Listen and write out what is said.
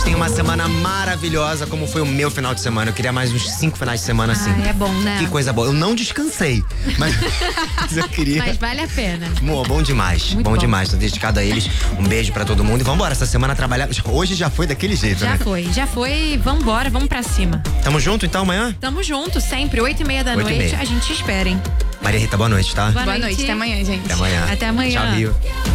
Tem uma semana maravilhosa, como foi o meu final de semana. Eu queria mais uns 5 finais de semana assim. É bom, né? Que coisa boa. Eu não descansei, mas eu queria. Mas vale a pena. Amor, bom demais. Muito Bom bom. demais. Tô dedicado a eles. Um beijo pra todo mundo. E vambora, essa semana trabalhar. Hoje já foi daquele jeito, né? Já foi. Vambora, vamos pra cima. Tamo junto então amanhã? Tamo junto, sempre. 8h30 da 8h30. noite, a gente te espera, hein? Maria Rita, boa noite, tá? Boa Boa noite, até amanhã, gente. Até amanhã. Até amanhã. Tchau, Rio.